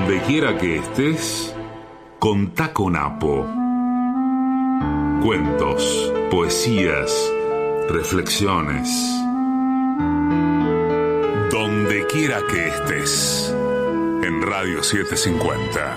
Donde quiera que estés, contá con Apo. Cuentos, poesías, reflexiones. Donde quiera que estés, en Radio 750.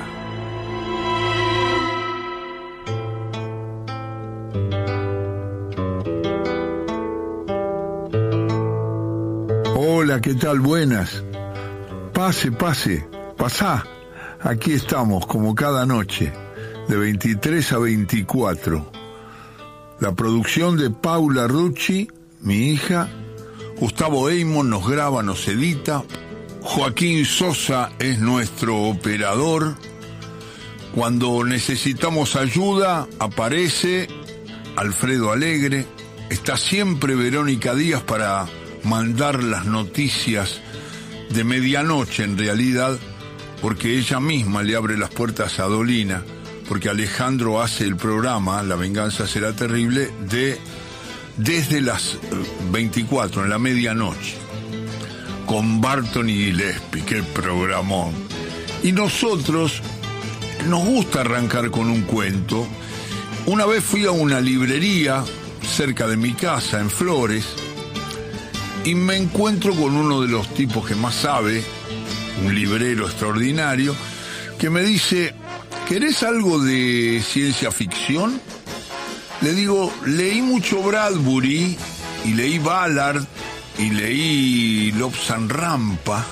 Hola, ¿qué tal? Buenas. Pase, pasá. Aquí estamos, como cada noche, de 23 a 24. La producción de Paula Rucci, mi hija, Gustavo Eymon nos graba, nos edita, Joaquín Sosa es nuestro operador. Cuando necesitamos ayuda, aparece Alfredo Alegre. Está siempre Verónica Díaz para mandar las noticias de medianoche, en realidad, porque ella misma le abre las puertas a Dolina, porque Alejandro hace el programa La Venganza Será Terrible desde las 24, en la medianoche, con Barton y Gillespie. ¡Qué programón! Y nosotros nos gusta arrancar con un cuento. Una vez fui a una librería cerca de mi casa, en Flores, y me encuentro con uno de los tipos que más sabe, un librero extraordinario, que me dice: ¿querés algo de ciencia ficción? Le digo, leí mucho Bradbury, y leí Ballard, y leí Lobsang Rampa,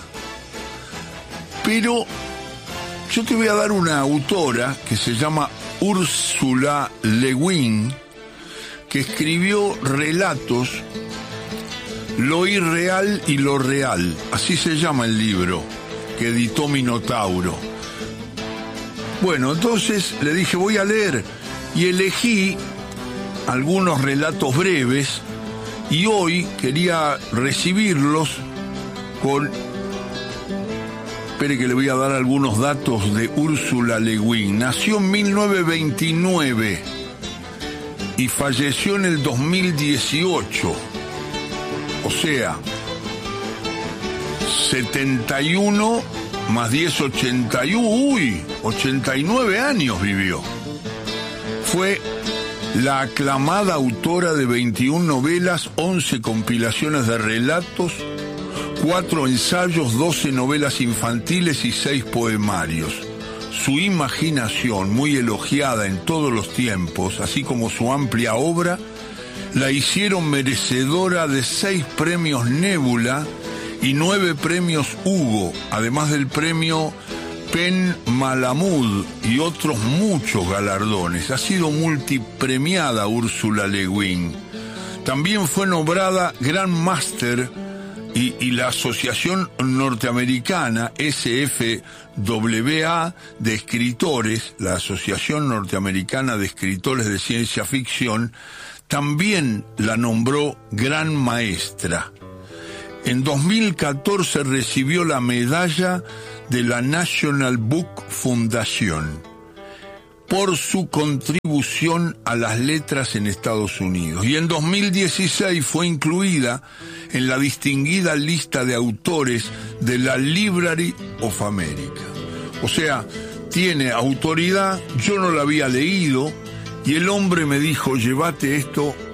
pero yo te voy a dar una autora que se llama Ursula Le Guin, que escribió relatos, Lo irreal y lo real, así se llama el libro, que editó Minotauro. Bueno, entonces le dije, voy a leer, y elegí algunos relatos breves, y hoy quería recibirlos con... Espere que le voy a dar algunos datos de Ursula Le Guin. Nació en 1929 y falleció en el 2018. O sea, 71 más 10, 81, 89 años vivió. Fue la aclamada autora de 21 novelas, 11 compilaciones de relatos, 4 ensayos, 12 novelas infantiles y 6 poemarios. Su imaginación, muy elogiada en todos los tiempos, así como su amplia obra, la hicieron merecedora de 6 premios Nébula y 9 premios Hugo, además del premio Pen Malamud y otros muchos galardones. Ha sido multipremiada Ursula Le Guin. También fue nombrada Grand Master y la Asociación Norteamericana SFWA de Escritores, la Asociación Norteamericana de Escritores de Ciencia Ficción, también la nombró Gran Maestra. En 2014 recibió la medalla de la National Book Foundation por su contribución a las letras en Estados Unidos. Y en 2016 fue incluida en la distinguida lista de autores de la Library of America. O sea, tiene autoridad. Yo no la había leído, y el hombre me dijo, llévate esto